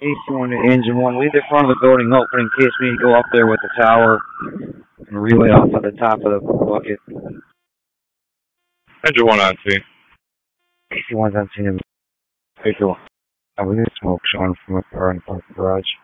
AC1 to engine 1. Leave the front of the building open in case we go up there with the tower and relay off of the top of the bucket. Engine 1 on scene. AC1's on scene. Take a look. We get smoke showing from a car in the garage.